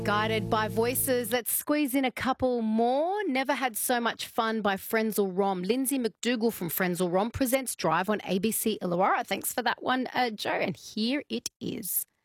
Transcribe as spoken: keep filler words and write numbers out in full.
Guided by voices, let's squeeze in a couple more. Never Had So Much Fun by Frenzal Rhomb. Lindsay McDougall from Frenzal Rhomb presents Drive on A B C Illawarra. Thanks for that one, uh, Joe. And here it is.